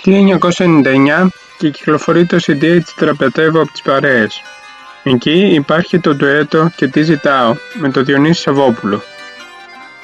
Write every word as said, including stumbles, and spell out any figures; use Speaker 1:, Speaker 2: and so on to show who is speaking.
Speaker 1: χίλια εννιακόσια ενενήντα εννιά και κυκλοφορεί το σι ντι «Έτσι τραπετεύω» από τις παρέες. Εκεί υπάρχει το ντουέτο «Και τι ζητάω» με τον Διονύση Σαββόπουλο.